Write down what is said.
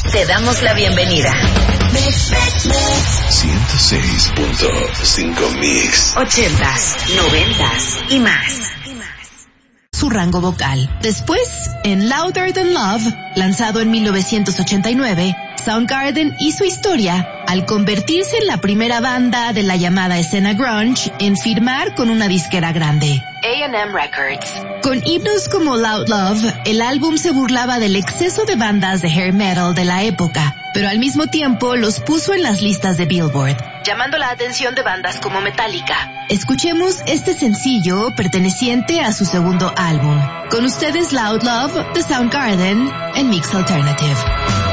te damos la bienvenida. 106.5 Mix. 80s, 90s y más. Su rango vocal. Después, en Louder Than Love, lanzado en 1989, Soundgarden hizo historia al convertirse en la primera banda de la llamada escena grunge en firmar con una disquera grande, A&M Records. Con himnos como Loud Love, el álbum se burlaba del exceso de bandas de hair metal de la época, pero al mismo tiempo los puso en las listas de Billboard, llamando la atención de bandas como Metallica. Escuchemos este sencillo perteneciente a su segundo álbum. Con ustedes Loud Love de Soundgarden en Mix Alternative.